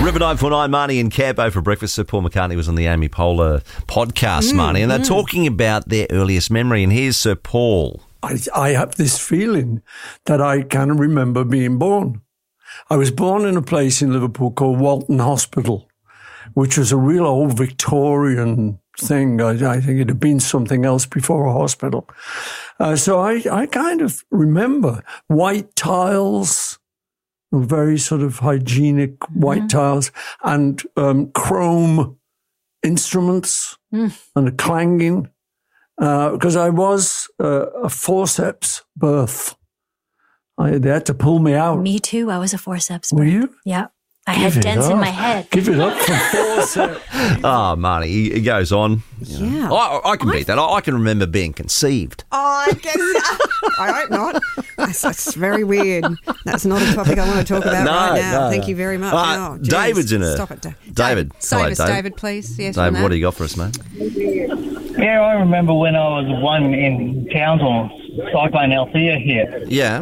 River 949, Marnie and Campo for breakfast. Sir Paul McCartney was on the Amy Poehler podcast, Marnie, and they're talking about their earliest memory. And here's Sir Paul. I have this feeling that I can remember being born. I was born in a place in Liverpool called Walton Hospital, which was a real old Victorian thing. I think it had been something else before a hospital. So I kind of remember white tiles, very sort of hygienic white tiles, and chrome instruments and a clanging, because I was a forceps birth. They had to pull me out. Me too. I was a forceps birth. Were you? Yeah. I had dents in my head. Give it up for forceps. Oh, Marnie, he goes on. Yeah. I can beat that. I can remember being conceived. Oh, I guess. I hope not. That's very weird. That's not a topic I want to talk about right now. Thank you very much. David's in a... Stop it, David. Save us, Hello, David, please. Yes, David, what do you got for us, mate? Yeah, I remember when I was one in Townsville, Cyclone Althea hit. Yeah.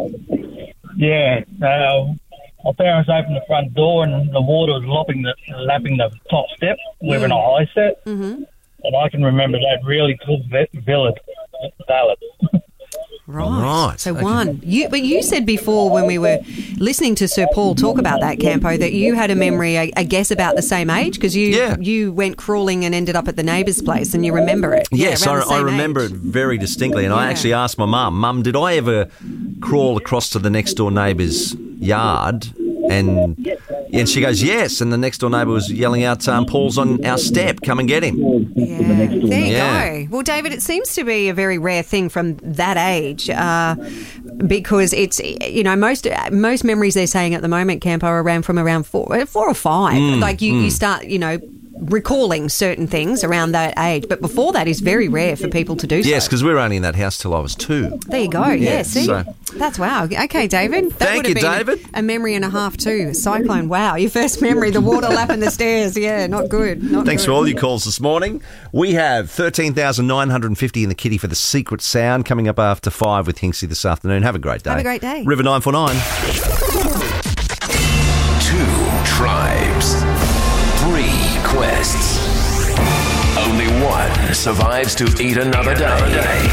Yeah. My parents opened the front door and the water was lapping the top step. We were in a high set. Mm-hmm. And I can remember that really vivid ballad. Right. So one. But you said before when we were listening to Sir Paul talk about that, Campo, that you had a memory, I guess, about the same age because you went crawling and ended up at the neighbour's place and you remember it. Yes, I remember it very distinctly. And I actually asked my mum, did I ever crawl across to the next door neighbour's yard? And she goes, yes. And the next door neighbour was yelling out, Paul's on our step, come and get him. Yeah. There you go. Well, David, it seems to be a very rare thing from that age because it's, most memories they're saying at the moment, Campo, are around 4 or 5. Like you start, recalling certain things around that age. But before that is very rare for people to do so. Yes, because we were only in that house till I was 2. There you go. Yeah, see? That's wow. Okay, David. Thank you, David. A memory and a half too. Cyclone, wow. Your first memory, the water lapping the stairs. Yeah, not good. Thanks for all your calls this morning. We have 13,950 in the kitty for the Secret Sound coming up after 5 with Hinksy this afternoon. Have a great day. Have a great day. River 949. 2 tribes. 3 quests. Only one survives to eat another day.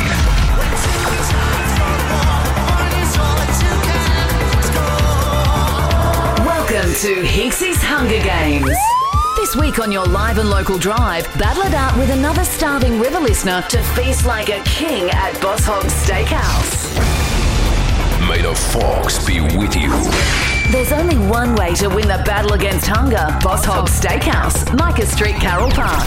Welcome to Hinksy's Hunger Games. This week on your live and local drive, battle it out with another starving River listener to feast like a king at Boss Hog's Steakhouse. May the fox be with you. There's only one way to win the battle against hunger. Boss Hog's Steakhouse, Micah Street, Carroll Park.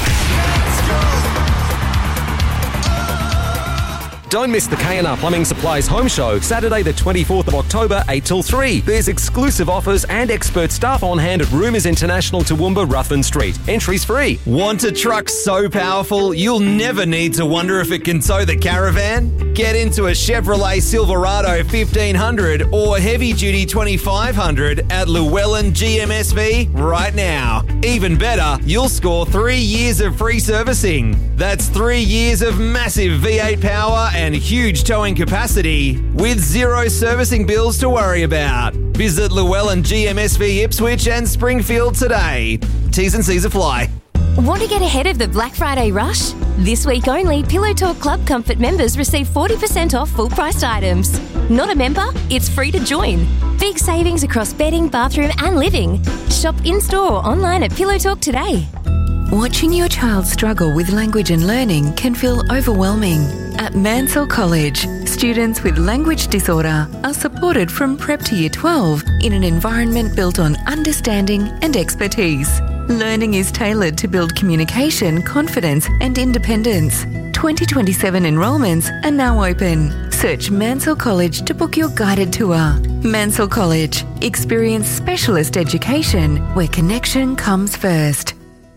Don't miss the K&R Plumbing Supplies Home Show, Saturday the 24th of October, 8 till 3. There's exclusive offers and expert staff on hand at Roomers International, Toowoomba, Ruthven Street. Entries free. Want a truck so powerful you'll never need to wonder if it can tow the caravan? Get into a Chevrolet Silverado 1500 or heavy-duty 2500 at Llewellyn GMSV right now. Even better, you'll score 3 years of free servicing. That's 3 years of massive V8 power and huge towing capacity with 0 servicing bills to worry about. Visit Llewellyn GMSV Ipswich and Springfield today. T's and C's apply. Want to get ahead of the Black Friday rush? This week only, Pillow Talk Club Comfort members receive 40% off full-priced items. Not a member? It's free to join. Big savings across bedding, bathroom and living. Shop in-store or online at Pillow Talk today. Watching your child struggle with language and learning can feel overwhelming. At Mansell College, students with language disorder are supported from prep to year 12 in an environment built on understanding and expertise. Learning is tailored to build communication, confidence and independence. 2027 enrolments are now open. Search Mansell College to book your guided tour. Mansell College. Experience specialist education where connection comes first.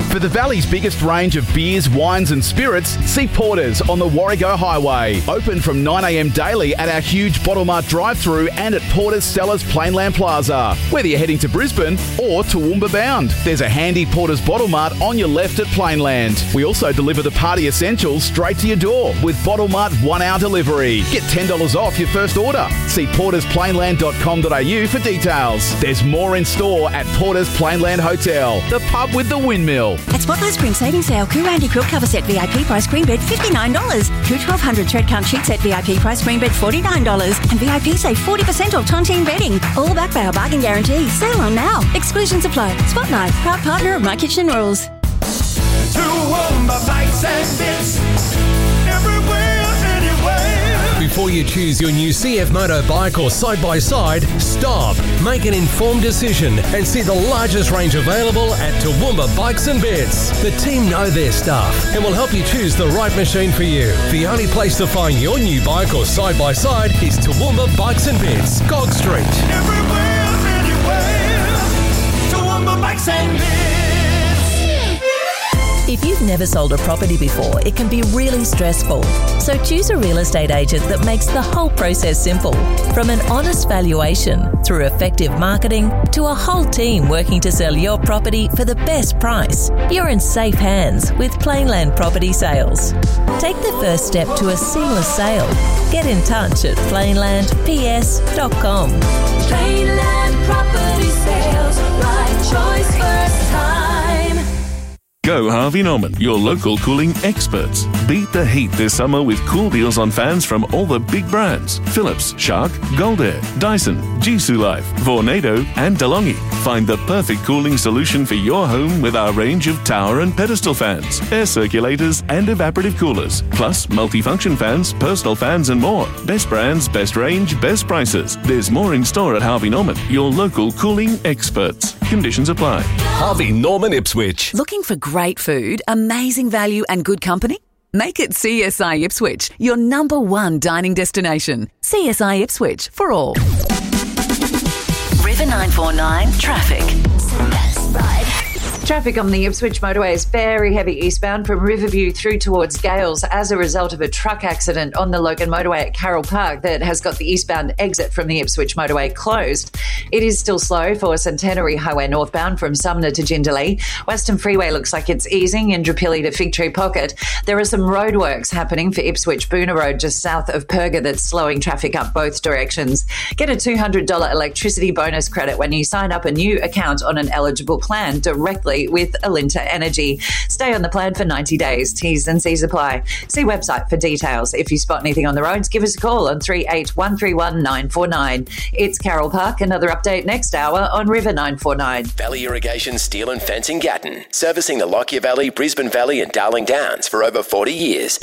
For the Valley's biggest range of beers, wines and spirits, see Porter's on the Warrego Highway. Open from 9am daily at our huge Bottle Mart drive-thru and at Porter's Cellars Plainland Plaza. Whether you're heading to Brisbane or Toowoomba bound, there's a handy Porter's Bottle Mart on your left at Plainland. We also deliver the party essentials straight to your door with Bottle Mart 1 hour delivery. Get $10 off your first order. See portersplainland.com.au for details. There's more in store at Porter's Plainland Hotel, the pub with the windmill. At Spotlight Spring Savings Sale, Coo Randy Quilt Cover Set VIP price queen bed $59. Coo 1200 Thread Count Sheet Set VIP price queen bed $49. And VIP save 40% off Tontine bedding. All backed by our bargain guarantee. Sale on now. Exclusions apply. Spotlight, proud partner of My Kitchen Rules. Toowoomba Bikes and Bits. Everywhere, anywhere. Before you choose your new CF Moto bike or side-by-side, stop, make an informed decision and see the largest range available at Toowoomba Bikes and Bits. The team know their stuff and will help you choose the right machine for you. The only place to find your new bike or side-by-side is Toowoomba Bikes and Bits, Gog Street. Everywhere, anywhere. Toowoomba Bikes and Bits. If you've never sold a property before, it can be really stressful. So choose a real estate agent that makes the whole process simple. From an honest valuation, through effective marketing, to a whole team working to sell your property for the best price. You're in safe hands with Plainland Property Sales. Take the first step to a seamless sale. Get in touch at plainlandps.com. Plainland Property Sales, right choice first time. Go Harvey Norman, your local cooling experts. Beat the heat this summer with cool deals on fans from all the big brands. Philips, Shark, Goldair, Dyson, Jisoo Life, Vornado and DeLonghi. Find the perfect cooling solution for your home with our range of tower and pedestal fans, air circulators and evaporative coolers, plus multifunction fans, personal fans and more. Best brands, best range, best prices. There's more in store at Harvey Norman, your local cooling experts. Conditions apply. Harvey Norman Ipswich. Looking for great food, amazing value and good company? Make it CSI Ipswich, your number one dining destination. CSI Ipswich for all. River 949 traffic. Traffic on the Ipswich motorway is very heavy eastbound from Riverview through towards Gales as a result of a truck accident on the Logan motorway at Carroll Park that has got the eastbound exit from the Ipswich motorway closed. It is still slow for Centenary Highway northbound from Sumner to Jindalee. Western Freeway looks like it's easing in Indooroopilly to Fig Tree Pocket. There are some roadworks happening for Ipswich Boona Road just south of Perga that's slowing traffic up both directions. Get a $200 electricity bonus credit when you sign up a new account on an eligible plan directly with Alinta Energy. Stay on the plan for 90 days. T's and C's apply. See website for details. If you spot anything on the roads, give us a call on 38131949. 949. It's Carroll Park. Another update next hour on River 949. Valley Irrigation Steel and Fencing Gatton. Servicing the Lockyer Valley, Brisbane Valley and Darling Downs for over 40 years.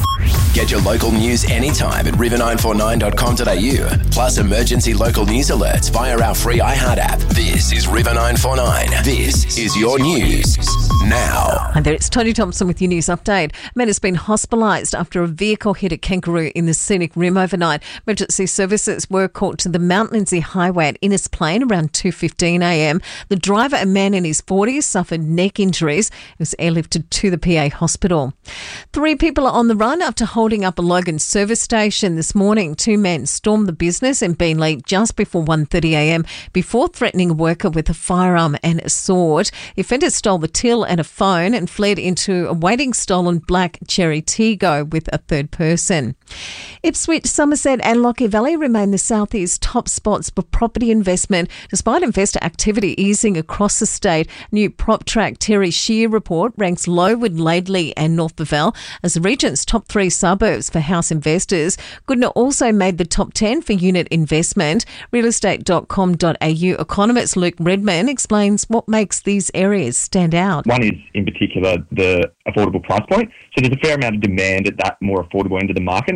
Get your local news anytime at river949.com.au. Plus emergency local news alerts via our free iHeart app. This is River 949. This is your news now. Hi there, it's Tony Thompson with your news update. A man has been hospitalised after a vehicle hit a kangaroo in the Scenic Rim overnight. Emergency services were called to the Mount Lindesay Highway at Innes Plain around 2:15am. The driver, a man in his 40s, suffered neck injuries. He was airlifted to the PA hospital. 3 people are on the run after holding up a Logan service station this morning. 2 men stormed the business in Beenleigh just before 1:30am before threatening a worker with a firearm and a sword. The offenders stole the till and a phone and fled into a waiting stolen black Cherry Tiggo with a third person. Ipswich, Somerset and Lockyer Valley remain the southeast top spots for property investment despite investor activity easing across the state. New PropTrack Terry Shear report ranks Lowood, Laidley and North Lavelle as the region's top 3 suburbs for house investors. Goodna also made the top 10 for unit investment. Realestate.com.au economist Luke Redman explains what makes these areas stand out. One is, in particular, the affordable price point. So there's a fair amount of demand at that more affordable end of the market, and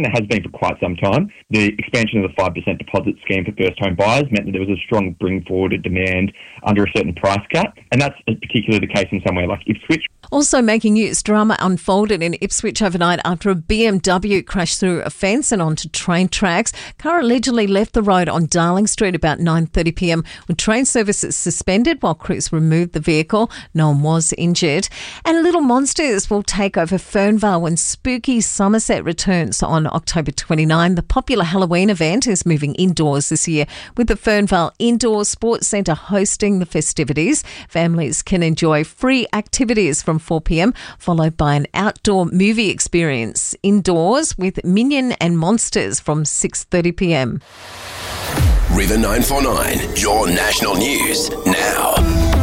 and it has been for quite some time. The expansion of the 5% deposit scheme for first home buyers meant that there was a strong bring forward of demand under a certain price cap, and that's particularly the case in somewhere like Ipswich. Also making news, drama unfolded in Ipswich overnight after a BMW crashed through a fence and onto train tracks. Car allegedly left the road on Darling Street about 9:30pm with train services suspended while crews removed the vehicle. No one was injured. And Little Monsters will take over Fernvale when Spooky Somerset returns on October 29. The popular Halloween event is moving indoors this year with the Fernvale Indoor Sports Centre hosting the festivities. Families can enjoy free activities from 4pm, followed by an outdoor movie experience indoors with Minion and Monsters from 6:30pm. River 949, your national news now.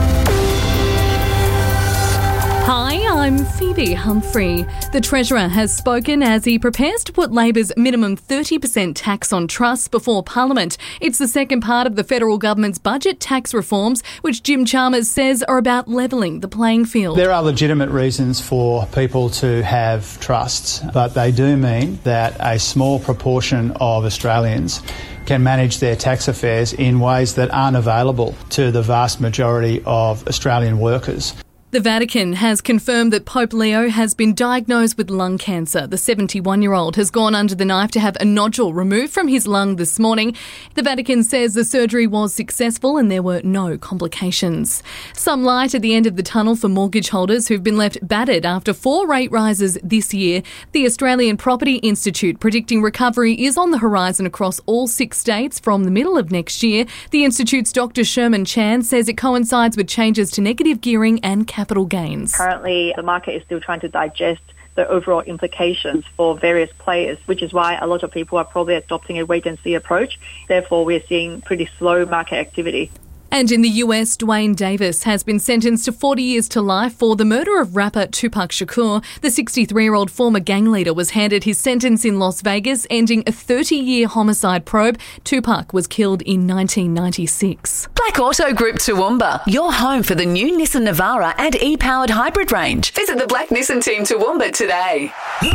Hi, I'm Phoebe Humphrey. The Treasurer has spoken as he prepares to put Labor's minimum 30% tax on trusts before Parliament. It's the second part of the federal government's budget tax reforms, which Jim Chalmers says are about levelling the playing field. There are legitimate reasons for people to have trusts, but they do mean that a small proportion of Australians can manage their tax affairs in ways that aren't available to the vast majority of Australian workers. The Vatican has confirmed that Pope Leo has been diagnosed with lung cancer. The 71-year-old has gone under the knife to have a nodule removed from his lung this morning. The Vatican says the surgery was successful and there were no complications. Some light at the end of the tunnel for mortgage holders who've been left battered after 4 rate rises this year. The Australian Property Institute predicting recovery is on the horizon across all 6 states from the middle of next year. The Institute's Dr. Sherman Chan says it coincides with changes to negative gearing and capital gains. Currently, the market is still trying to digest the overall implications for various players, which is why a lot of people are probably adopting a wait-and-see approach. Therefore, we're seeing pretty slow market activity. And in the US, Dwayne Davis has been sentenced to 40 years to life for the murder of rapper Tupac Shakur. The 63-year-old former gang leader was handed his sentence in Las Vegas, ending a 30-year homicide probe. Tupac was killed in 1996. Black Auto Group Toowoomba, your home for the new Nissan Navara and e-powered hybrid range. Visit the Black Nissan team Toowoomba today.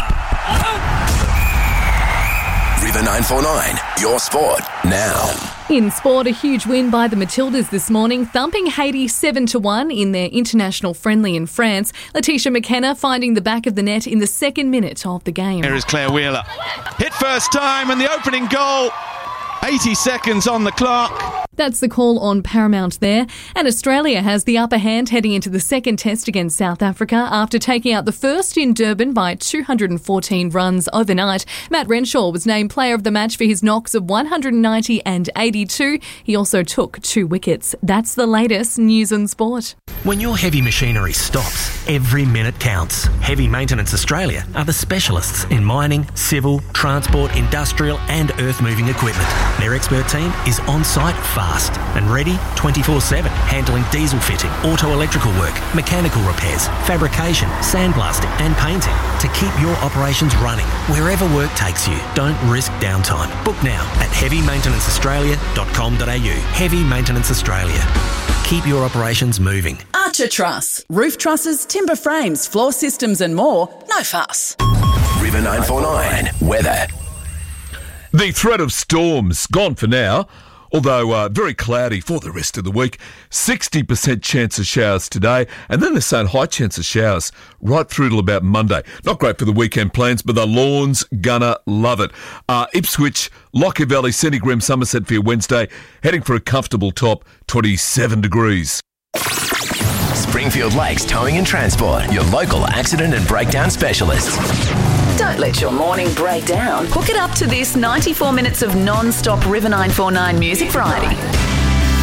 River 949, your sport now. In sport, a huge win by the Matildas this morning, thumping Haiti 7-1 in their international friendly in France. Letitia McKenna finding the back of the net in the second minute of the game. Here is Claire Wheeler. Hit first time and the opening goal. 80 seconds on the clock. That's the call on Paramount there. And Australia has the upper hand heading into the second test against South Africa after taking out the first in Durban by 214 runs overnight. Matt Renshaw was named player of the match for his knocks of 190 and 82. He also took 2 wickets. That's the latest news and sport. When your heavy machinery stops, every minute counts. Heavy Maintenance Australia are the specialists in mining, civil, transport, industrial and earth-moving equipment. Their expert team is on-site fast and ready 24/7, handling diesel fitting, auto-electrical work, mechanical repairs, fabrication, sandblasting and painting to keep your operations running wherever work takes you. Don't risk downtime. Book now at heavymaintenanceaustralia.com.au. Heavy Maintenance Australia. Keep your operations moving. Archer Truss. Roof trusses, timber frames, floor systems and more. No fuss. River 949, weather. The threat of storms gone for now, although very cloudy for the rest of the week. 60% chance of showers today, and then they're saying high chance of showers right through till about Monday. Not great for the weekend plans, but the lawn's gonna love it. Ipswich, Lockyer Valley, Scenic Rim, Somerset for your Wednesday, heading for a comfortable top, 27 degrees. Springfield Lakes Towing and Transport, your local accident and breakdown specialists. Don't let your morning break down. Hook it up to this 94 minutes of non-stop River 949 music variety.